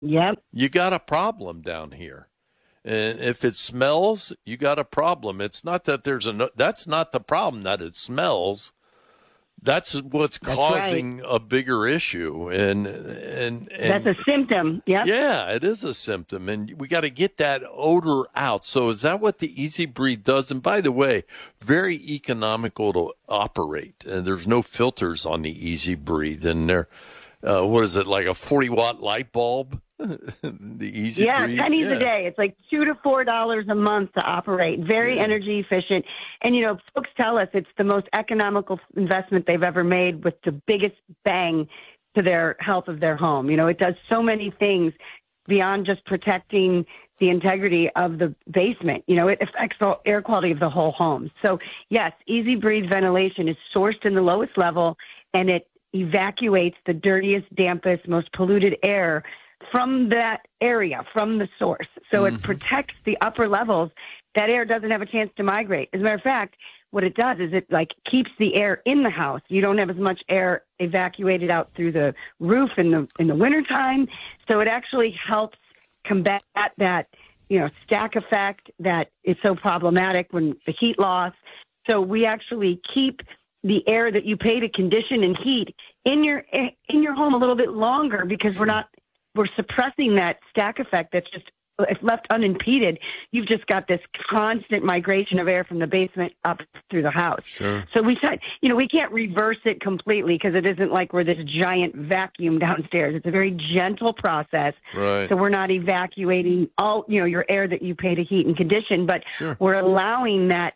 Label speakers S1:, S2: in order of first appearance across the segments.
S1: Yep.
S2: you got a problem down here. And if it smells, you got a problem. It's not that that's not the problem that it smells. That's what's
S1: That's right.
S2: causing a bigger issue. And
S1: That's a symptom. Yep.
S2: yeah, it is a symptom, and we got to get that odor out. So is that what the Easy Breathe does? And by the way, very economical to operate. And there's no filters on the Easy Breathe. And they're, what is it, like a 40-watt light bulb? The Easy
S1: Yeah,
S2: Breathe?
S1: pennies a day. It's like $2 to $4 a month to operate. Very energy efficient. And, folks tell us it's the most economical investment they've ever made with the biggest bang to their health of their home. It does so many things beyond just protecting the integrity of the basement. It affects the air quality of the whole home. So, yes, Easy Breathe ventilation is sourced in the lowest level, and it evacuates the dirtiest, dampest, most polluted air from that area, from the source. So it protects the upper levels. That air doesn't have a chance to migrate. As a matter of fact, what it does is it keeps the air in the house. You don't have as much air evacuated out through the roof in the wintertime. So it actually helps combat that, stack effect that is so problematic when the heat loss. So we actually keep the air that you pay to condition and heat in your home a little bit longer, because we're suppressing that stack effect that's just, if left unimpeded, you've just got this constant migration of air from the basement up through the house.
S2: Sure.
S1: So we can't reverse it completely, because it isn't like we're this giant vacuum downstairs. It's a very gentle process.
S2: Right.
S1: So we're not evacuating all, your air that you pay to heat and condition, but
S2: Sure.
S1: we're allowing that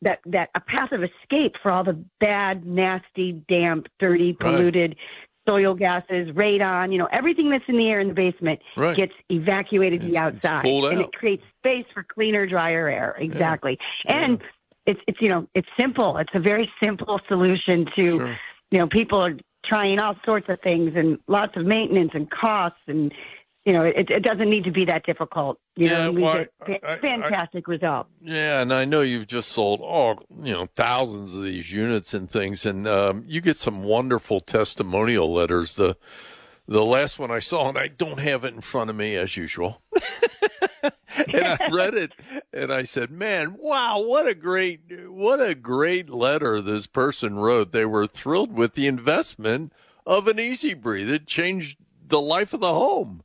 S1: a path of escape for all the bad, nasty, damp, dirty, polluted soil gases, radon, everything that's in the air in the basement gets evacuated to the outside. And it creates space for cleaner, drier air. Exactly. Yeah. And it's simple. It's a very simple solution to, people are trying all sorts of things and lots of maintenance and costs, and it doesn't need to be that difficult. We get fantastic results.
S2: Yeah, and I know you've just sold thousands of these units and things, and you get some wonderful testimonial letters. The last one I saw, and I don't have it in front of me as usual, and I read it, and I said, "Man, wow, what a great letter this person wrote. They were thrilled with the investment of an Easy Breathe. It changed the life of the home."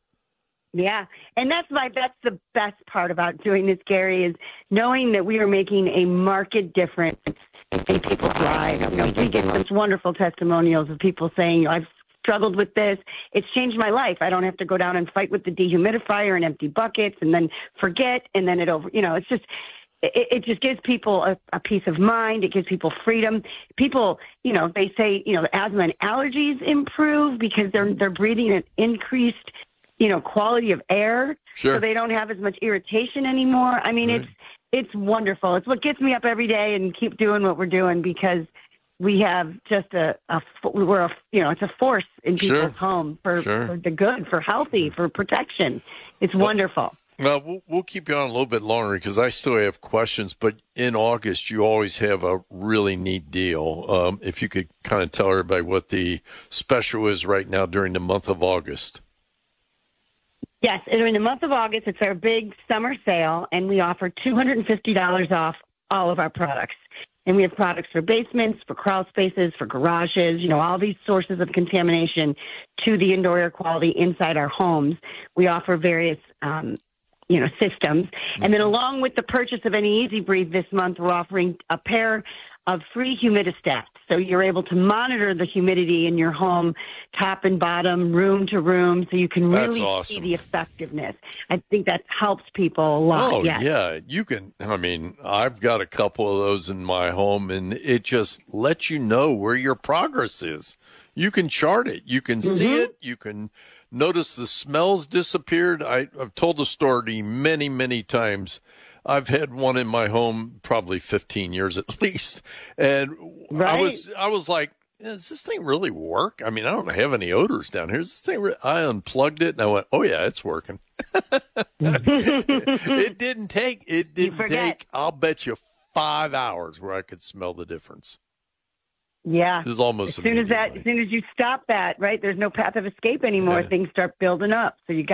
S1: Yeah, and that's the best part about doing this, Gary, is knowing that we are making a marked difference in people's lives. We get such wonderful testimonials of people saying, I've struggled with this. It's changed my life. I don't have to go down and fight with the dehumidifier and empty buckets and then forget, and then it's just... It just gives people a peace of mind. It gives people freedom. People, they say, asthma and allergies improve because they're breathing an increased quality of air, so they don't have as much irritation anymore. I mean, it's wonderful. It's what gets me up every day and keep doing what we're doing, because we have just it's a force in people's home for the good, for healthy, for protection. It's wonderful.
S2: Well, we'll keep you on a little bit longer because I still have questions, but in August, you always have a really neat deal. If you could kind of tell everybody what the special is right now during the month of August.
S1: Yes, during the month of August, it's our big summer sale, and we offer $250 off all of our products. And we have products for basements, for crawl spaces, for garages, all these sources of contamination to the indoor air quality inside our homes. We offer various, systems. And then along with the purchase of any Easy Breathe this month, we're offering a pair of free humidistats. So you're able to monitor the humidity in your home, top and bottom, room to room, so you can really see the effectiveness. I think that helps people a lot.
S2: Oh, yeah. You can. I mean, I've got a couple of those in my home, and it just lets you know where your progress is. You can chart it. You can see it. You can notice the smells disappeared. I've told the story many, many times. I've had one in my home probably 15 years at least. And I was like, does this thing really work? I mean, I don't have any odors down here. Is this thing I unplugged it and I went, oh yeah, it's working. It didn't take, I'll bet you 5 hours where I could smell the difference.
S1: Yeah.
S2: It was almost
S1: as soon as you stop that, right, there's no path of escape anymore.
S2: Yeah.
S1: Things start building up. So you got